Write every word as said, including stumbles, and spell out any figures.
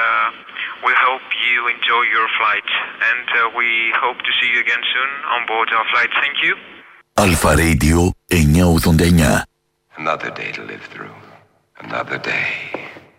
uh, we hope you enjoy your flight. And uh, we hope to see you again soon on board our flight. Thank you. Alfa Radio εννιακόσια ογδόντα εννιά. Another day to live through. Another day.